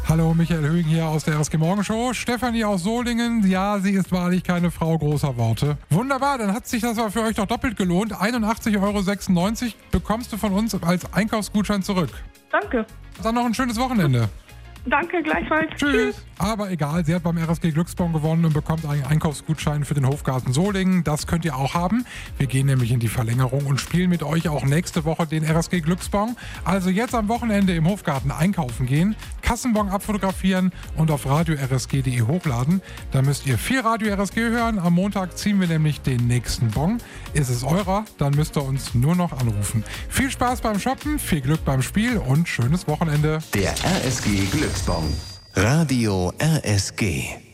Hallo, Michael Höhing hier aus der RSG Morgenshow. Stefanie aus Solingen, ja, sie ist wahrlich keine Frau großer Worte. Wunderbar, dann hat sich das aber für euch doch doppelt gelohnt. 81,96 € bekommst du von uns als Einkaufsgutschein zurück. Danke. Dann noch ein schönes Wochenende. Danke, gleichfalls. Tschüss. Aber egal, sie hat beim RSG Glücksbon gewonnen und bekommt einen Einkaufsgutschein für den Hofgarten Solingen. Das könnt ihr auch haben. Wir gehen nämlich in die Verlängerung und spielen mit euch auch nächste Woche den RSG Glücksbon. Also jetzt am Wochenende im Hofgarten einkaufen gehen, Kassenbon abfotografieren und auf radio-rsg.de hochladen. Da müsst ihr viel Radio RSG hören. Am Montag ziehen wir nämlich den nächsten Bon. Ist es eurer, dann müsst ihr uns nur noch anrufen. Viel Spaß beim Shoppen, viel Glück beim Spiel und schönes Wochenende. Der RSG Glücksbon. Radio RSG.